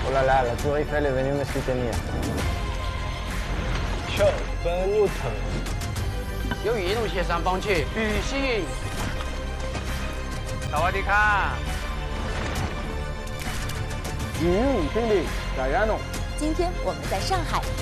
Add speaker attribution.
Speaker 1: Oh là là, la Tour Eiffel est venue me soutenir.
Speaker 2: Charles Van Newton。
Speaker 3: 由移动协商放弃旅行。萨瓦迪卡。
Speaker 1: 5星的 Diano。
Speaker 4: 今天我们在上海。